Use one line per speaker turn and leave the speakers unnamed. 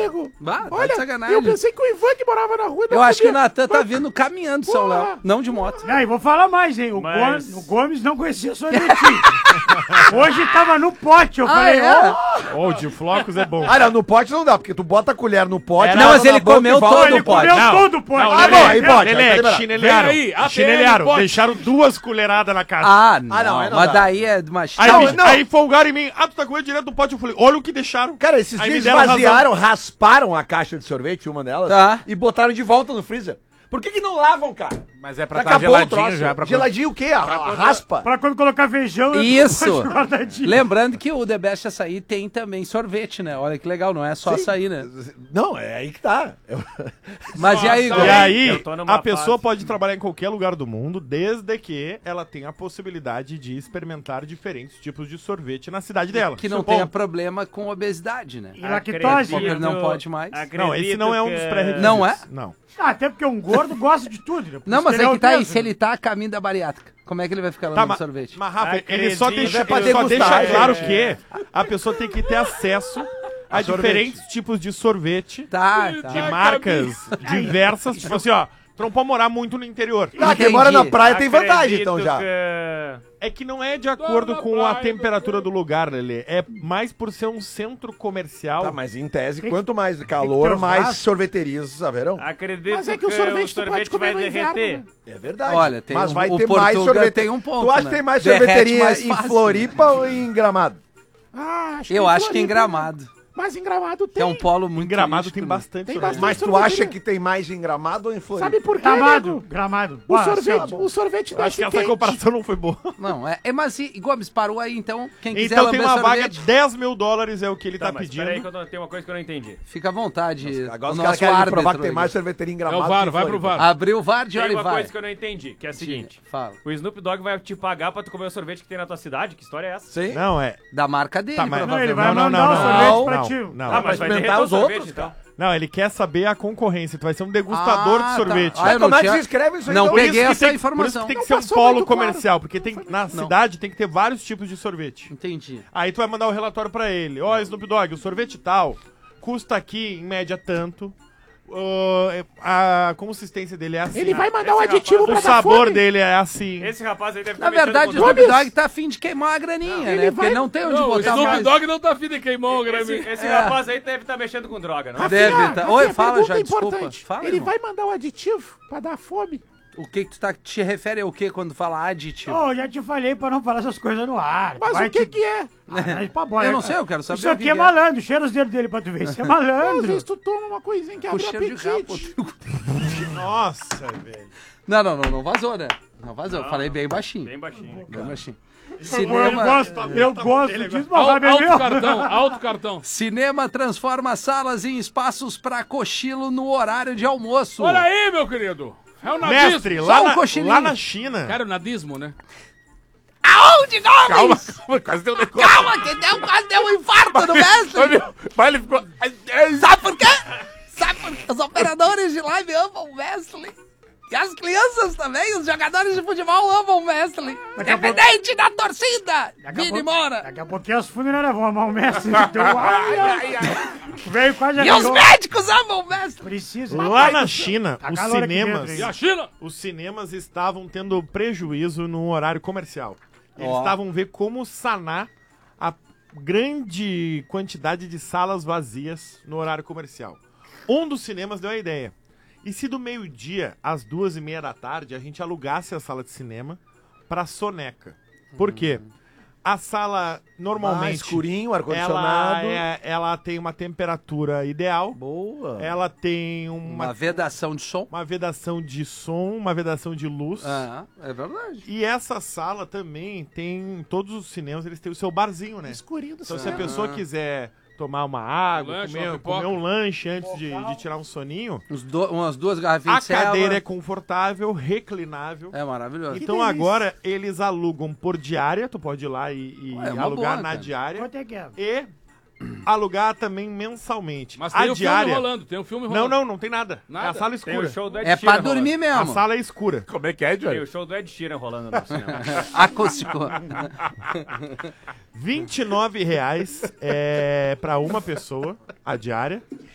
nego.
Bah,
Olha,
tá de sacanagem.
eu pensei que o Ivan que morava na rua...
Eu acho que o Natan tá vindo caminhando, São
Porra.
Léo. Não de moto.
Não, e vou falar mais, hein?
Mas-
O Gomes não conhecia sorvetinho. Hoje tava no pote, eu falei,
Ô, o de flocos é bom.
Ah, não, no pote não dá, porque tu bota a colher no pote...
Não, mas
bota
ele
na boca
comeu
e volta.
todo
ele
o pote.
comeu
Não.
todo o pote.
Não,
Ah,
Lelê,
bom, aí pode.
Lelê,
aí tá
chinelharam.
Vem aí, até
Chinelharam.
ele pode.
Deixaram 2 colheradas na casa.
Ah, não.
não, aí não
Mas
dá.
daí é de uma
Aí folgaram em mim. Ah, tu tá comendo direto do pote. Eu falei, olha o que deixaram.
Cara, esses
Aí
dias
me deram
esvaziaram, rasparam a caixa de sorvete, uma delas,
Tá.
e botaram de volta no freezer. Por que não lavam, cara?
Mas é pra
Acabou
estar
o
geladinho
troço.
já. Pra
Geladinho o quê? A raspa?
Pra quando colocar feijão... eu
Isso.
boto guardadinho.
Lembrando que o The Best Açaí tem também sorvete, né? Olha que legal, não é só açaí, né?
Não, é aí que tá.
Mas e aí,
E
Gomes?
aí,
Eu tô numa
a pessoa
fase.
pode trabalhar em qualquer lugar do mundo, desde que ela tenha a possibilidade de experimentar diferentes tipos de sorvete na cidade dela.
Que não
Bom,
tenha problema com obesidade, né?
E lactose.
Porque ele não pode mais.
Não, esse não é um dos pré-requisitos.
Não é?
Não.
Ah, até porque um gordo gosta de tudo. Né?
Não, mas
Ele
é que tá aí,
obeso,
se ele tá a caminho da bariátrica, como é que ele vai ficar lá
Tá,
no
mas,
sorvete?
mas Rafa, ele
Acredito.
só deixa,
É pra
ele só
degustar,
deixa claro
gente.
que a pessoa tem que ter acesso a diferentes tipos de sorvete,
Tá,
de
tá.
marcas diversas. Tipo assim, ó, tu não pode morar muito no interior.
Ah, quem mora na
Entendi.
praia tem vantagem,
Acredito
então, já.
É que não é de acordo com a temperatura do lugar, Lelê. É mais por ser um centro comercial.
Tá, mas em tese, quanto mais
ter
calor,
os
mais
braços.
sorveterias haverão.
Acredito
Mas é que o sorvete tu pode comer
vai
no inverno,
derreter.
né?
É verdade.
Olha, tem
mas vai
o
ter mais
Portuga
sorvete.
tem um ponto,
Tu acha
né?
que tem mais
Derrete
sorveteria
mais
em
fácil.
Floripa ou em Gramado?
Ah,
Eu
em
acho que em
Floripa,
Gramado.
Mas em Gramado
Que
tem.
é um polo muito
Em Gramado
turístico,
tem
né?
bastante
Tem
sorvete.
bastante.
Mas tu
sorveteria.
acha que tem mais em Gramado ou em Floripa?
Sabe por quê,
Gramado,
nego?
gramado.
O
Bora,
sorvete,
Celso.
o sorvete
Eu acho que
desce
essa
quente.
comparação não foi boa.
Não, mas e Gomes, parou aí então. Quem quiser
Então tem
lamber
uma vaga
sorvete,
de $10.000 é o que ele tá,
mas
pedindo.
peraí que tem uma coisa que eu não entendi.
fica à vontade.
Agora
o
os caras
nosso
querem
árbitro
provar que tem
aqui.
mais sorveteria em
É
Gramado
o VAR,
que em
vai pro
Floripa.
VAR.
Abriu o VAR de
Tem
hora e
uma
vai.
coisa que eu não entendi, que é a seguinte.
Fala.
O Snoop Dogg vai te pagar pra tu comer o sorvete que tem na tua cidade? Que história é essa?
Sim.
Não, é.
Da marca dele,
Tá, mas-
Não, ele
provavelmente.
vai
Não, não,
mandar
não,
o
não,
sorvete pra
não,
ti.
não.
Ah, mas vai
experimentar
derreter
os
o sorvete,
outros,
então.
Não, ele quer saber a concorrência. Tu vai ser um degustador
Ah,
de sorvete.
tá. Ah, eu
Como
não
é que
tinha-
se escreve isso aí?
Não
então?
peguei
Por isso que
essa
tem-
informação.
Por isso que tem que
Não
ser um
passou
polo
muito claro.
comercial, porque tem, na cidade tem que ter vários tipos de sorvete.
Entendi.
Aí tu vai mandar o relatório pra ele. Ó, Snoop Dogg, o sorvete tal custa aqui, em média, tanto. A consistência dele é assim.
Ele vai mandar o
Esse
aditivo
rapaz-
pra
O
dar
sabor
fome.
dele é assim.
Esse rapaz aí deve
Na
estar
verdade, o
mexendo com
Snoop
droga.
Dogg tá afim de queimar uma graninha, né?
ele
Porque
vai-
não tem onde
Não, o
botar
Snoop
mais.
Dogg não tá afim de queimar o
Esse,
graminho.
esse
É.
rapaz aí deve estar mexendo com droga, não?
Deve
Rafinha,
tá.
Rafinha,
Oi, fala
pergunta
já, desculpa.
importante.
Fala,
Ele
irmão.
vai mandar o aditivo pra dar fome.
O que tu te refere ao que quando fala aditivo?
Ô, já te falei pra não falar essas coisas no ar.
Mas
Vai
o que
te-
que é?
Ah, mas pra bola,
Eu não
cara.
sei, eu quero saber
Isso
o
aqui
que
é
que é.
malandro. Cheira os dedos dele pra tu ver. Isso é
Às
malandro.
vezes tu toma uma coisinha que
Com
abre
cheiro de
apetite.
rabo.
Nossa, velho.
Não vazou, né? Não vazou, eu falei bem baixinho.
Bem baixinho.
Bem baixinho.
Eu
Cinema,
gosto disso, mas vai beber.
Alto cartão, alto cartão.
cinema transforma salas em espaços pra cochilo no horário de almoço.
Olha aí, meu querido. É o nadismo.
Mestre,
Só
lá,
um
na,
cochilinho.
lá na China.
Cara, o nadismo, né?
Aonde, Gomes?
Calma, quase deu um negócio.
Calma, que quase deu um infarto no mestre.
Mas ele ficou...
Sabe por quê? Sabe por quê? Os operadores de live amam o Wesley. E as crianças também, os jogadores de futebol amam o Wesley.
Daqui a pouco-
Independente da torcida.
Daqui a
Vini
pouco-
Moura.
Daqui a pouquinho as funerárias vão amar o mestre. Então, veio quase
E os médicos amam o Wesley.
Precisa.
Lá na China,
Tá
os
calor aqui
cinemas,
dentro,
E a China?
os cinemas estavam tendo prejuízo no horário comercial. Eles
Ó.
estavam vendo como sanar a grande quantidade de salas vazias no horário comercial. Um dos cinemas deu a ideia. E se do meio-dia às 2:30 da tarde a gente alugasse a sala de cinema pra soneca? Por quê? A sala normalmente
escurinho,
ela,
ar-condicionado.
ela tem uma temperatura ideal.
Boa.
Ela tem
Uma vedação de som.
uma vedação de som, uma vedação de luz.
Ah, é verdade.
E essa sala também tem, todos os cinemas, eles têm o seu barzinho, né?
Escurinho do
Então se a
cinema.
pessoa quiser tomar uma água,
Um lanche, uma
comer,
pipoca.
comer um lanche antes de tirar um soninho,
Umas duas garrafinhas
a
de ceva.
cadeira é confortável, reclinável.
É maravilhoso.
Então agora eles alugam por diária, tu pode ir lá e
Ué, é uma
alugar
boa,
na
cara.
diária
Quanto é que é?
e alugar também mensalmente.
Mas
a
tem o filme
diária.
rolando, tem o filme
Não,
rolando.
não tem nada.
Nada?
É a sala
Tem
escura.
o show do Ed
É
Sheeran
pra dormir
rolando.
A
mesmo.
sala é escura.
Como é que é,
Tem
Johnny?
o show do Ed Sheeran rolando no cinema.
Acústico.
R$29 para uma pessoa, a diária.